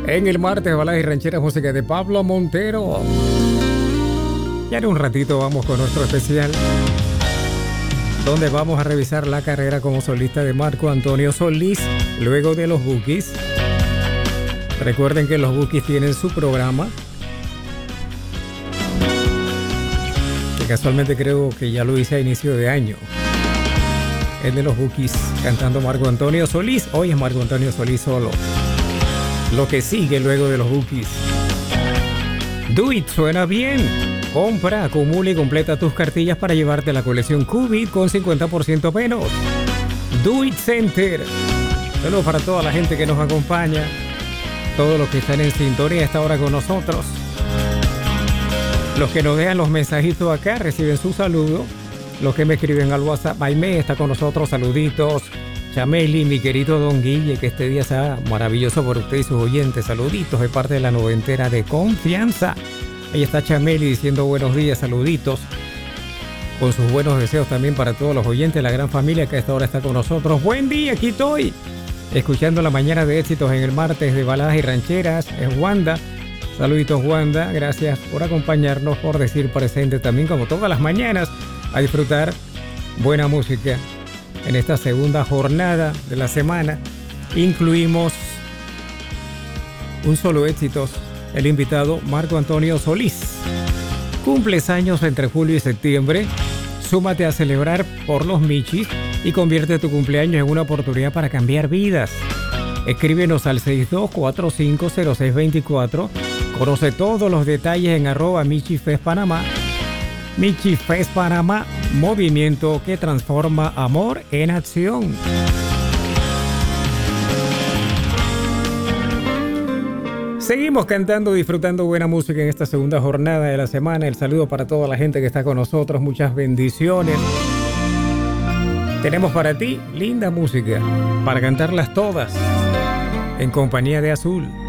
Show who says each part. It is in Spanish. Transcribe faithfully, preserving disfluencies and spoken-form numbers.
Speaker 1: En el martes, baladas y rancheras, música de Pablo Montero. Ya en un ratito vamos con nuestro especial, donde vamos a revisar la carrera como solista de Marco Antonio Solís, luego de los Bukis. Recuerden que los Bukis tienen su programa, que casualmente creo que ya lo hice a inicio de año. El de los Bukis cantando Marco Antonio Solís. Hoy es Marco Antonio Solís solo. Lo que sigue luego de los Bukis. Do It suena bien. Compra, acumula y completa tus cartillas para llevarte la colección Qubit con cincuenta por ciento menos. Do It Center. Saludos para toda la gente que nos acompaña, todos los que están en sintonía a esta hora con nosotros. Los que nos dejan los mensajitos acá reciben su saludo. Los que me escriben al WhatsApp, Aime está con nosotros, saluditos. Chameli, mi querido Don Guille, que este día sea maravilloso por usted y sus oyentes. Saluditos de parte de la noventera de confianza. Ahí está Chameli diciendo buenos días, saluditos. Con sus buenos deseos también para todos los oyentes, la gran familia que a esta hora está con nosotros. Buen día, aquí estoy. Escuchando la mañana de éxitos en el martes de baladas y rancheras. Es Wanda. Saluditos, Wanda. Gracias por acompañarnos, por decir presente también como todas las mañanas a disfrutar buena música. En esta segunda jornada de la semana incluimos un solo éxitos, el invitado Marco Antonio Solís. Cumples años entre julio y septiembre. Súmate a celebrar por los Michis y convierte tu cumpleaños en una oportunidad para cambiar vidas. Escríbenos al seis dos cuatro cinco cero seis dos cuatro. Conoce todos los detalles en arroba Michifest Panamá. Michifest Panamá, movimiento que transforma amor en acción. Seguimos cantando, disfrutando buena música en esta segunda jornada de la semana. El saludo para toda la gente que está con nosotros. Muchas bendiciones. Tenemos para ti linda música para cantarlas todas en compañía de Azul.